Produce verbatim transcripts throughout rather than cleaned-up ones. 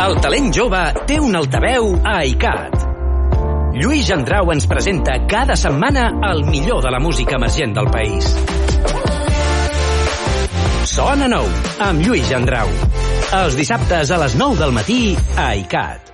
El talent jove té un altaveu a iCat. Lluís Gendrau ens presenta cada setmana el millor de la música emergent del país. Sona nou, amb Lluís Gendrau. Els dissabtes a les nou del matí a iCat.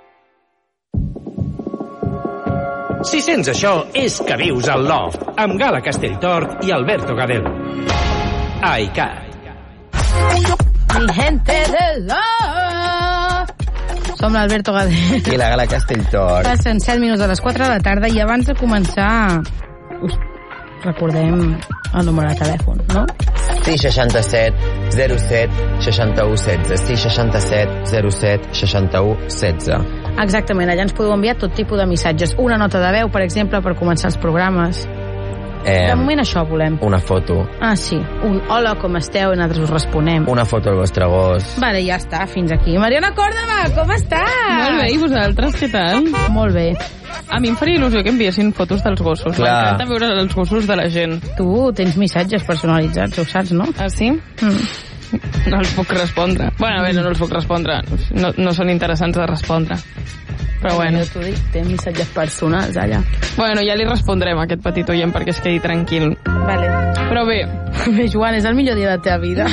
Si sents això, és que vius al Loft, amb Gala Castelltort i Alberto Gadel. A iCat. Mi gente del Loft. Som l'Alberto Gadel. I la Gala Castelltort. Passen set minuts de les quatre de la tarda i abans de començar us recordem el número de telèfon, no? Sí, seixanta-set zero set seixanta-u setze. Sí, seixanta-set zero set seixanta-u setze. Exactament, allà ens podeu enviar tot tipus de missatges. Una nota de veu, per exemple, per començar els programes. Eh, de moment això volem. Una foto. Ah, sí. Un hola, com esteu? I nosaltres us responem. Una foto del vostre gos. Vale, ja està, fins aquí. Mariona Còrdova, com estàs? Molt bé, i vosaltres, què tal? Molt bé. A mi em faria il·lusió que enviessin fotos dels gossos. M'encanta veure els gossos de la gent. Tu tens missatges personalitzats, ho saps, no? Ah, sí? Mm. No els puc respondre. Bueno, a veure, no els puc respondre. No, no són interessants de respondre. Però bueno. Jo t'ho dic, té missatges personals allà. Bueno, ja li respondrem a aquest petit oient perquè es quedi tranquil. Vale. Però bé. Bé, Joan, és el millor dia de la teva vida.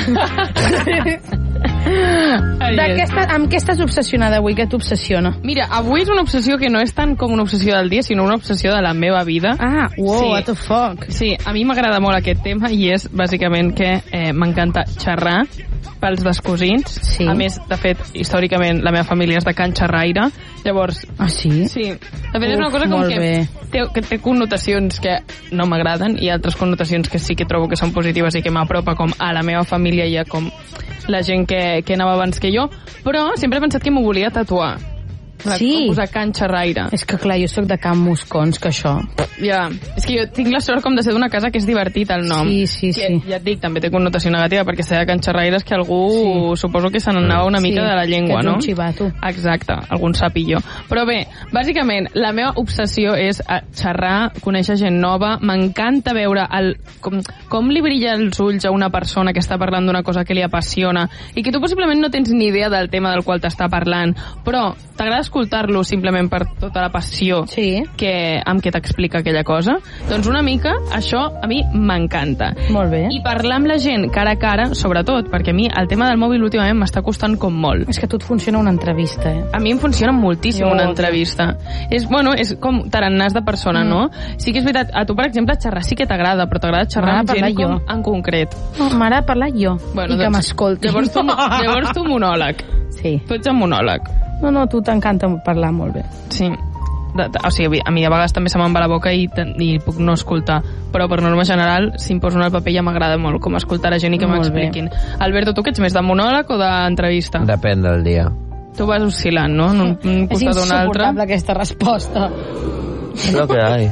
Aquesta, amb què estàs obsessionada avui? Què t'obsessiona? Mira, avui és una obsessió que no és tant com una obsessió del dia, sinó una obsessió de la meva vida. Ah, wow, sí. What the fuck. Sí, a mi m'agrada molt aquest tema i és bàsicament que eh, m'encanta xerrar pels descosins. Sí. A més, de fet, històricament la meva família és de Can Xerraire. Llavors... Ah, sí? Sí. De fet, Uf, és una cosa com molt que bé. té, que té connotacions que no m'agraden i altres connotacions que sí que trobo que són positives i que m'apropa com a la meva família i a com la gent que, que anava abans que jo, però sempre he pensat que m'ho volia tatuar. Sí. Posar Can Xerraire. És que clar, jo sóc de Can Moscons, que això... Ja, és que jo tinc la sort com de ser d'una casa que és divertit el nom. Sí, sí, que, sí. Ja et dic, també té connotació negativa perquè ser de Can Xerraire és que algú sí. Suposo que se n'anava una mica sí, de la llengua, que ets no? un xivato. Exacte, algun sapillo. Però bé, bàsicament, la meva obsessió és xerrar, conèixer gent nova, m'encanta veure el, com, com li brilla els ulls a una persona que està parlant d'una cosa que li apassiona i que tu possiblement no tens ni idea del tema del qual t'està parlant, però t'agrada escoltar-lo simplement per tota la passió sí. que, amb què t'explica aquella cosa. Doncs una mica, això a mi m'encanta. Molt bé. I parlar amb la gent cara a cara, sobretot, perquè a mi el tema del mòbil últimament m'està costant com molt. És que a tu et funciona una entrevista, eh? A mi em funciona moltíssim Jo, una entrevista. És, bueno, és com tarannàs de persona, mm. no? Sí que és veritat, a tu, per exemple, xerrar sí que t'agrada, però t'agrada xerrar amb gent com en concret. No, m'agrada parlar jo, bueno, i que doncs, m'escolti. Llavors tu, llavors tu monòleg. Sí. Tu ets un monòleg. No, no, tu t'encanta parlar molt bé. Sí. De, de, o sigui, a mi a vegades també se me'n va la boca i, i puc no escoltar, però per norma general si em poso en el paper ja m'agrada molt com escoltar a gent i que m'expliquin. Alberto, tu que ets més de monòleg o d'entrevista? Depèn del dia. Tu vas oscil·lant, no? En un, un És costat o un altre. insuportable aquesta resposta. És el que hay.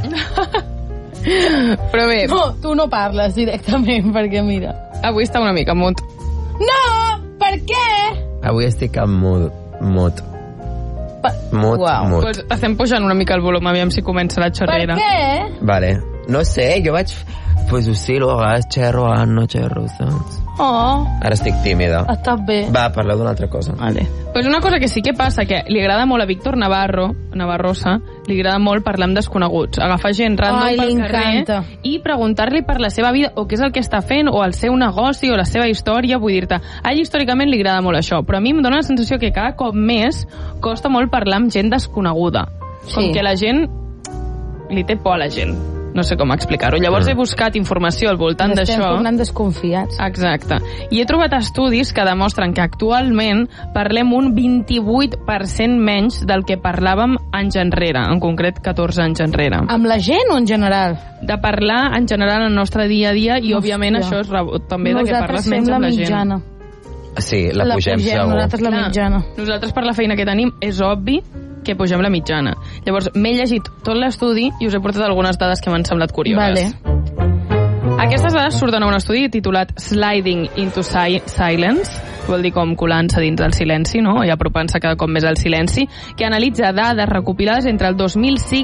Però bé, No, tu no parles directament, perquè mira... avui està una mica mut. No! Per què? Avui estic amb mut. Mut. Pa... Mut, Uau. mut. Pues estem pujant una mica el volum, aviam si comença la Per xerrera. què? Vale. No sé, jo vaig... Pues oscil·lo, a vegades xerro, a no xerro, saps? Oh, Ara estic tímida. estàs bé. Va, parleu d'una altra cosa. Vale. Pues una cosa que sí que passa, que li agrada molt a Víctor Navarro, Navarrosa, li agrada molt parlar amb desconeguts, agafar gent random Ai, pel li carrer encanta. i preguntar-li per la seva vida, o què és el que està fent, o el seu negoci, o la seva història, vull dir-te, a ell històricament li agrada molt això, però a mi em dóna la sensació que cada cop més costa molt parlar amb gent desconeguda. Com Sí. que la gent li té por a la gent. No sé com explicar-ho. Llavors Mm. he buscat informació al voltant Ens estem d'això. tornant desconfiats. Exacte. I he trobat estudis que demostren que actualment parlem un vint-i-vuit per cent menys del que parlàvem anys enrere, en concret catorze anys enrere. Amb la gent o en general? De parlar en general en el nostre dia a dia i, Hòstia. òbviament, això és rebut també de que Nosaltres parles fem menys la amb la gent. mitjana. Sí, la, la pugem, pugem segur. nosaltres la Clar, mitjana. Nosaltres, per la feina que tenim, és obvi que pugem la mitjana. Llavors, m'he llegit tot l'estudi i us he portat algunes dades que m'han semblat curioses. Vale. Aquestes dades surten a un estudi titulat Sliding into si Silence, vol dir com colant-se dins del silenci, no? I apropant-se cada cop més al silenci, que analitza dades recopilades entre el dos mil cinc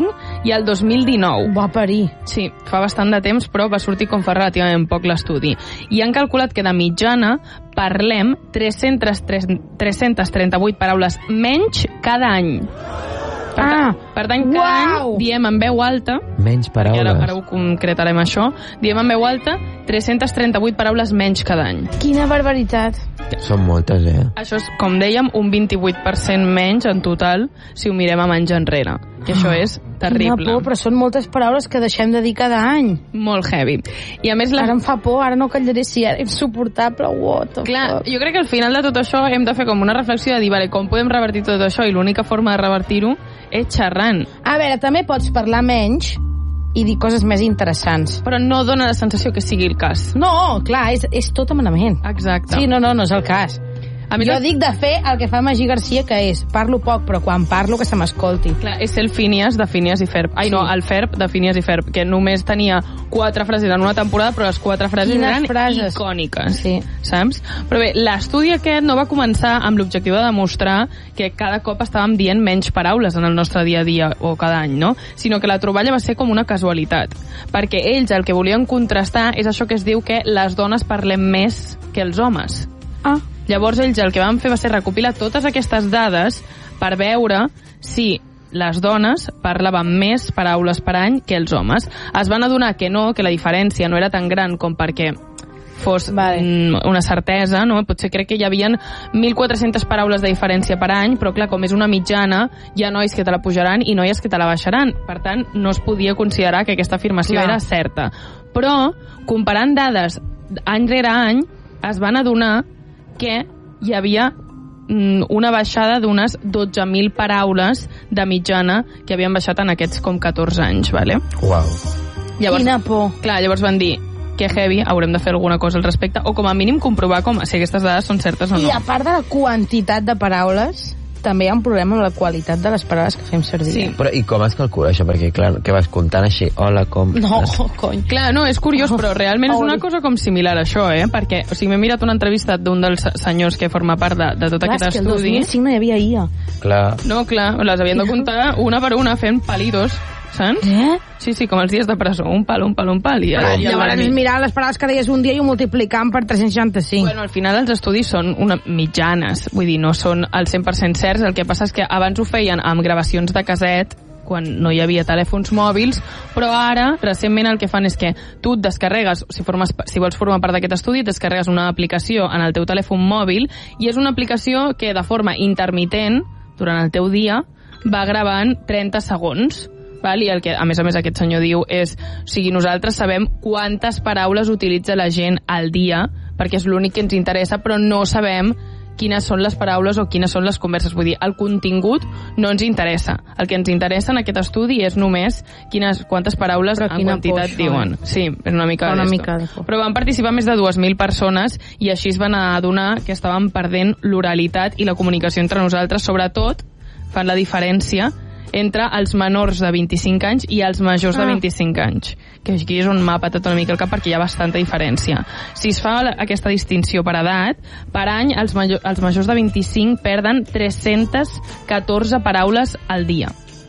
I el dos mil dinou... Va parir. Sí, fa bastant de temps, però va sortir com fa relativament poc l'estudi. I han calculat que de mitjana parlem tres-centes trenta-vuit paraules menys cada any. Per, Ah, per tant, cada uau! any diem en veu alta, Menys i ara, paraules. ara ho concretarem això, diem en veu alta tres-centes trenta-vuit paraules menys cada any. Quina barbaritat. Són moltes, eh? Això és, com dèiem, un vint-i-vuit per cent menys en total si ho mirem a anys enrere. Que això és terrible. Quina por, però són moltes paraules que deixem de dir cada any. Molt heavy. I a més... La... Ara em fa por, ara no callaré si era insuportable. What the Clar, fuck. jo crec que al final de tot això hem de fer com una reflexió de dir, vale, com podem revertir tot això? I l'única forma de revertir-ho és xerrant. A veure, també pots parlar menys i dir coses més interessants. Però no dona la sensació que sigui el cas. No, clar, és, és tot amenament. Exacte. Sí, no, no, no és el cas. A més, Jo dic de fer el que fa Magí Garcia, que és parlo poc, però quan parlo que se m'escolti. clar, és el Phineas de Phineas i Ferb. Ai, Sí. no, el Ferb de Phineas i Ferb, que només tenia quatre frases en una temporada, però les quatre frases Quines eren frases? icòniques. Sí. Saps? Però bé, l'estudi aquest no va començar amb l'objectiu de demostrar que cada cop estàvem dient menys paraules en el nostre dia a dia o cada any, no? Sinó que la troballa va ser com una casualitat. Perquè ells el que volien contrastar és això que es diu que les dones parlem més que els homes. Ah, Llavors ells el que van fer va ser recopilar totes aquestes dades per veure si les dones parlaven més paraules per any que els homes. Es van adonar que no, que la diferència no era tan gran com perquè fos Vale. mm, una certesa, no? Potser crec que hi havia mil quatre-centes paraules de diferència per any, però clar, com és una mitjana, hi ha nois que te la pujaran i noies que te la baixaran. Per tant, no es podia considerar que aquesta afirmació Clar. era certa. Però, comparant dades any rere any, es van adonar que hi havia mm, una baixada d'unes dotze mil paraules de mitjana que havien baixat en aquests com catorze anys, vale? Uau. Llavors, quina por. clar, llavors van dir que heavy, haurem de fer alguna cosa al respecte, o com a mínim comprovar com, si aquestes dades són certes o no. I a part de la quantitat de paraules, també hi ha un problema amb la qualitat de les paraules que fem servir. Sí. Però i com es calcula això? Perquè, clar, que vas comptant així, hola, com... No, cony. Clar, no, és curiós, però realment és una cosa com similar a això, eh? Perquè, o sigui, m'he mirat una entrevista d'un dels senyors que forma part de, de tot Clar, aquest és que el dos estudi. mil cinc no hi havia I A. Clar. No, clar, les havien de comptar una per una fent palitos, saps? Eh? Sí, sí, com els dies de presó, un pal, un pal, un pal, i, Ah, i el llavors vermell. mirar les paraules que deies un dia i ho multiplicant per tres-cents seixanta-cinc. Bueno, al final els estudis són una mitjanes, vull dir, no són al cent per cent certs, el que passa és que abans ho feien amb gravacions de caset, quan no hi havia telèfons mòbils, però ara, recentment, el que fan és que tu et descarregues, si, formes, si vols formar part d'aquest estudi, et descarregues una aplicació en el teu telèfon mòbil, i és una aplicació que de forma intermitent, durant el teu dia, va gravant trenta segons. Val? I el que, a més a més, aquest senyor diu és, o sigui, nosaltres sabem quantes paraules utilitza la gent al dia, perquè és l'únic que ens interessa, però no sabem quines són les paraules o quines són les converses. Vull dir, el contingut no ens interessa. El que ens interessa en aquest estudi és només quines, quantes paraules Però en quina quantitat por, diuen. Sí, és una mica Una d'esto. mica de por. Però van participar més de dues mil persones i així es van adonar que estaven perdent l'oralitat i la comunicació entre nosaltres, sobretot fan la diferència entre els menors de vint-i-cinc anys i els majors de Ah. vint-i-cinc anys, que aquí és on m'ha patat una mica el cap perquè hi ha bastanta diferència. Si es fa la- aquesta distinció per edat, per any els, major, els majors de vint-i-cinc perden tres-centes catorze paraules al dia.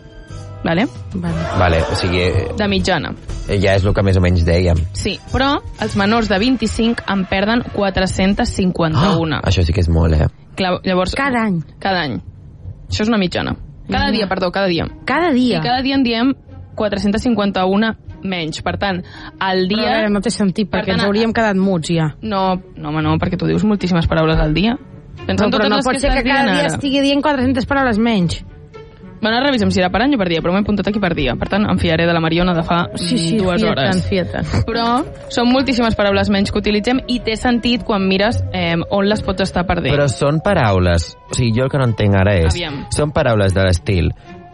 Vale? Vale. Vale, o sigui, De mitjana. eh, ja és el que més o menys dèiem. Sí, però els menors de vint-i-cinc en perden quatre-centes cinquanta-una. Ah, això sí que és molt, eh? Clar, llavors, Cada any. Cada any. Això és una mitjana. Cada Ja. dia, perdó, cada dia. Cada dia. I cada dia en diem quatre-cents cinquanta-una menys. Per tant, al Però, a dia... veure, no té sentit, Per perquè tant, ens hauríem quedat muts ja. No, no, home, no, perquè tu dius moltíssimes paraules al dia. Pensa No, en però totes no les pot que ser que estàs cada dient dia ara. estigui dient quatre-centes paraules menys. Bueno, ara revisem si era per any o per dia, però m'he apuntat aquí per dia. Per tant, em fiaré de la Mariona de fa Sí, sí, dues fia hores. tant, fia tant. Però són moltíssimes paraules menys que utilitzem i té sentit quan mires eh, on les pots estar perdent. Però són paraules, o sigui, jo el que no entenc ara és, Aviam. són paraules de l'estil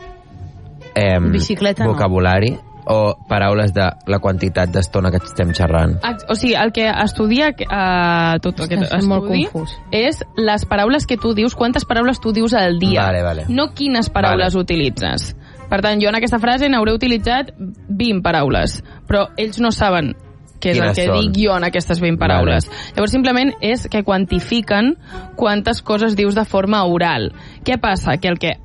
eh, Bicicleta, no. vocabulari o paraules de la quantitat d'estona que estem xerrant? Ex- O sigui, el que estudia eh, tot aquest Estic molt estudi confús. és les paraules que tu dius, quantes paraules tu dius al dia, Vale, vale. no quines paraules Vale. utilitzes. Per tant, jo en aquesta frase n'hauré utilitzat vint paraules, però ells no saben què és el Quines que són? dic jo en aquestes vint paraules. Llavors, simplement és que quantifiquen quantes coses dius de forma oral. Què passa? Que el que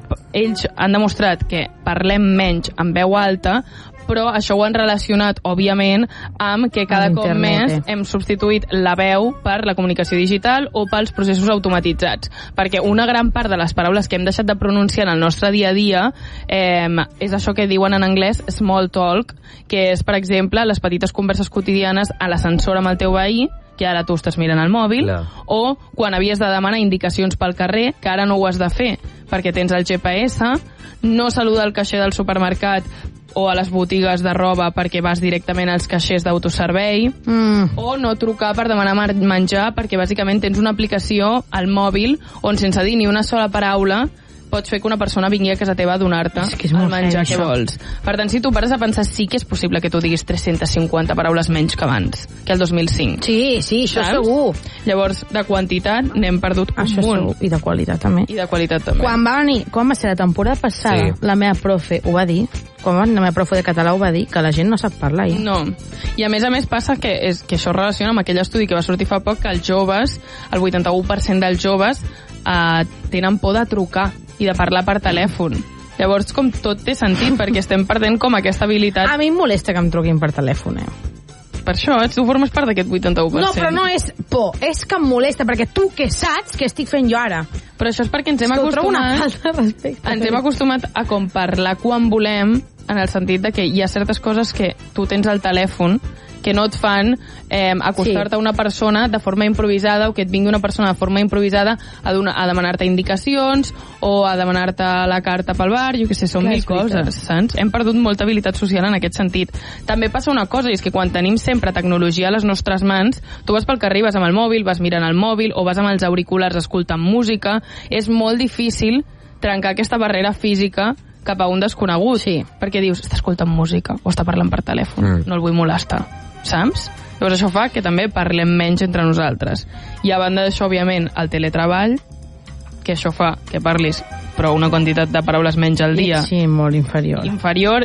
ells han demostrat que parlem menys amb veu alta, però això ho han relacionat, òbviament, amb que cada cop més hem substituït la veu per la comunicació digital o pels processos automatitzats. Perquè una gran part de les paraules que hem deixat de pronunciar en el nostre dia a dia eh, és això que diuen en anglès small talk, que és, per exemple, les petites converses quotidianes a l'ascensor amb el teu veí, que ara tu estàs mirant el mòbil, Clar. o quan havies de demanar indicacions pel carrer, que ara no ho has de fer, perquè tens el G P S, no saludar el caixer del supermercat o a les botigues de roba perquè vas directament als caixers d'autoservei, mm. o no trucar per demanar menjar perquè bàsicament tens una aplicació al mòbil on sense dir ni una sola paraula pots fer que una persona vingui a casa teva a donar-te el menjar que vols. Per tant, si tu pares a pensar, sí que és possible que tu diguis tres-centes cinquanta paraules menys que abans, que el dos mil cinc. Sí, sí, això Saps? segur. Llavors, de quantitat n'hem perdut un això munt. Segur. I de qualitat també. I de qualitat també. Quan va venir, quan va ser la temporada passada, sí. la meva profe ho va dir, quan va venir la meva profe de català ho va dir, que la gent no sap parlar ja. No. I a més a més passa que, és, que això relaciona amb aquell estudi que va sortir fa poc, que els joves, el vuitanta-u per cent dels joves, eh, tenen por de trucar i de parlar per telèfon. Llavors, com tot té sentit, perquè estem perdent com aquesta habilitat. A mi em molesta que em truquin per telèfon, eh? Per això, tu formes part d'aquest vuitanta-u per cent. No, però no és por, és que em molesta, perquè tu què saps que estic fent jo ara? Però això és perquè ens hem és acostumat... una falta de respecte. Ens hem acostumat a com parlar quan volem, en el sentit de que hi ha certes coses que tu tens al telèfon que no et fan eh, acostar-te sí. a una persona de forma improvisada o que et vingui una persona de forma improvisada a, a demanar-te indicacions o a demanar-te la carta pel bar, jo què sé, són Clar, mil coses, saps? Hem perdut molta habilitat social en aquest sentit. També passa una cosa, i és que quan tenim sempre tecnologia a les nostres mans, tu vas pel carrer, vas amb el mòbil, vas mirant el mòbil o vas amb els auriculars escoltant música, és molt difícil trencar aquesta barrera física cap a un desconegut, sí. perquè dius, està escoltant música o està parlant per telèfon, mm. no el vull molestar, saps? Llavors això fa que també parlem menys entre nosaltres. I a banda d'això, òbviament, el teletreball, que això fa que parlis però una quantitat de paraules menys al dia. Sí, molt inferior. Inferior,